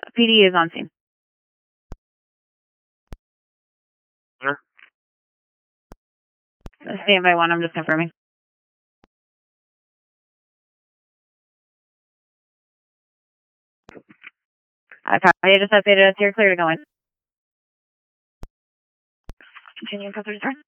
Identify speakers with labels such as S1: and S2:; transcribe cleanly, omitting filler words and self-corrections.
S1: PD is on scene.
S2: Sure.
S1: Standby 1, I'm just confirming. I just updated us. You're clear to go in. Continue, code 30.